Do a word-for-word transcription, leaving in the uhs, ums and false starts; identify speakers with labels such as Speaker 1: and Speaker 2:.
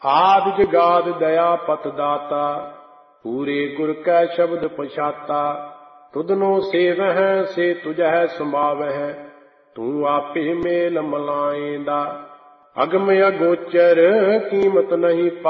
Speaker 1: ਆਦਿ ਜਗਾਦ ਦਇਆ ਪਤ ਦਾਤਾ, ਪੂਰੇ ਗੁਰ ਕੈ ਸ਼ਬਦ ਪਛਾਤਾ। ਤੁਧਨੋ ਸੇਵਹਿ ਸੇ ਤੁਝਹਿ ਸੰਭਾਵਹਿ, ਤੂੰ ਆਪੇ ਮੇਲ ਮਲਾਏਂਦਾ। ਅਗਮ ਅਗੋਚਰ ਕੀਮਤ ਨਹੀਂ